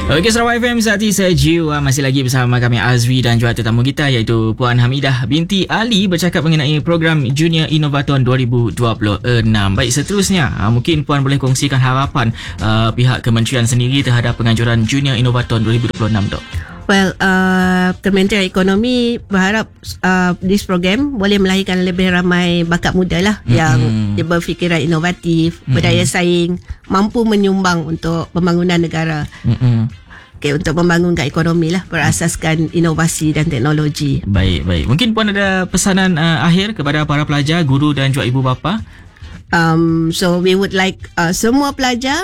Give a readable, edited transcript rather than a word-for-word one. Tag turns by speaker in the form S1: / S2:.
S1: Okey, Sarawak FM saat ini saya Jiwa masih lagi bersama kami Azwi dan juga tetamu kita iaitu Puan Hamidah binti Ali bercakap mengenai program Junior Innovaton 2026. Baik, seterusnya mungkin Puan boleh kongsikan harapan pihak kementerian sendiri terhadap penganjuran Junior Innovaton 2026, Dok.
S2: Well, Kementerian Ekonomi berharap this program boleh melahirkan lebih ramai bakat muda lah yang dia berfikiran inovatif, berdaya saing, mampu menyumbang untuk pembangunan negara. Okay, untuk membangunkan ekonomi lah berasaskan inovasi dan teknologi.
S1: Baik. Mungkin Puan ada pesanan akhir kepada para pelajar, guru dan juga ibu bapa?
S2: So we would like semua pelajar